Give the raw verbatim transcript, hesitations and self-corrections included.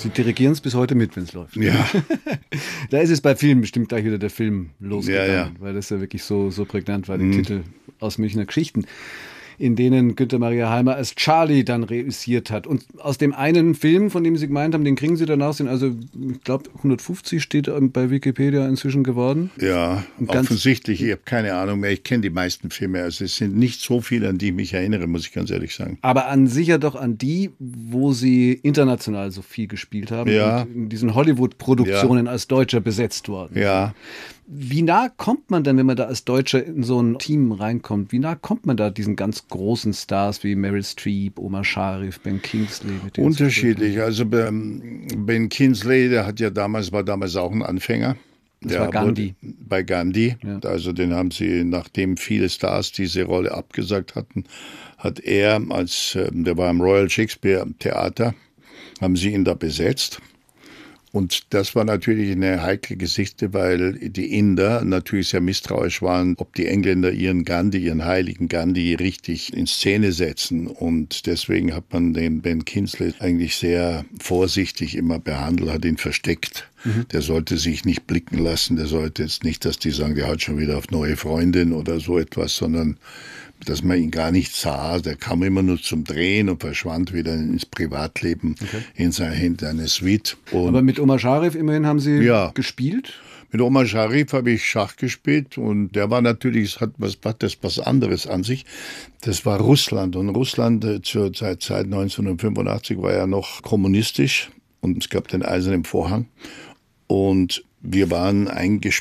Sie dirigieren es bis heute mit, wenn es läuft. Ja. Da ist es bei vielen bestimmt gleich wieder der Film losgegangen, Ja, ja. weil das ja wirklich so, so prägnant war, die Mhm. Titel aus Münchner Geschichten, in denen Günther Maria Heimer als Charlie dann reüssiert hat. Und aus dem einen Film, von dem Sie gemeint haben, den kriegen Sie danach, sind also, ich glaube, hundertfünfzig steht bei Wikipedia inzwischen geworden. Ja, Und ganz- offensichtlich. Ich habe keine Ahnung mehr. Ich kenne die meisten Filme. Also es sind nicht so viele, an die ich mich erinnere, muss ich ganz ehrlich sagen. Aber an sicher doch an die, wo Sie international so viel gespielt haben Ja. und in diesen Hollywood-Produktionen als Deutscher besetzt worden. Ja, Wie nah kommt man denn, wenn man da als Deutscher in so ein Team reinkommt, wie nah kommt man da diesen ganz großen Stars wie Meryl Streep, Omar Sharif, Ben Kingsley? Mit denen Sie unterschiedlich. Also Ben Ben Kingsley, der hat ja damals, war damals auch ein Anfänger. Das Der war Gandhi. wurde- Bei Gandhi. Ja. Also den haben sie, nachdem viele Stars diese Rolle abgesagt hatten, hat er, als äh, der war im Royal Shakespeare Theater, haben sie ihn da besetzt. Und das war natürlich eine heikle Geschichte, weil die Inder natürlich sehr misstrauisch waren, ob die Engländer ihren Gandhi, ihren heiligen Gandhi richtig in Szene setzen. Und deswegen hat man den Ben Kingsley eigentlich sehr vorsichtig immer behandelt, hat ihn versteckt. Mhm. Der sollte sich nicht blicken lassen, der sollte jetzt nicht, dass die sagen, der hat schon wieder auf neue Freundin oder so etwas, sondern dass man ihn gar nicht sah. Der kam immer nur zum Drehen und verschwand wieder ins Privatleben, okay. in seine Suite. Und Aber mit Omar Sharif immerhin haben Sie ja. gespielt? Mit Omar Sharif habe ich Schach gespielt und der war natürlich, hat was, hat das was anderes an sich. Das war Russland und Russland äh, zur Zeit, Zeit neunzehnhundertfünfundachtzig war ja noch kommunistisch und es gab den Eisernen Vorhang und wir waren eingesperrt